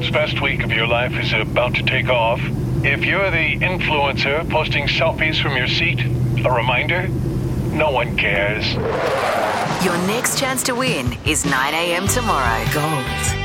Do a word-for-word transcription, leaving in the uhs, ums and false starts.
world's best week of your life is about to take off, if you're the influencer posting selfies from your seat, a reminder, no one cares. Your next chance to win is nine a.m. tomorrow. Gold